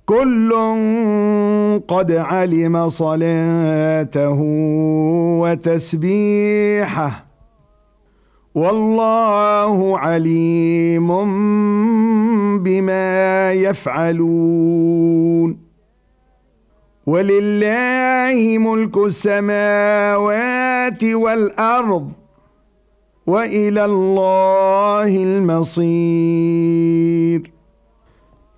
كل قد علم صلاته وتسبيحه والله عليم بما يفعلون ولله ملك السماوات والأرض وإلى الله المصير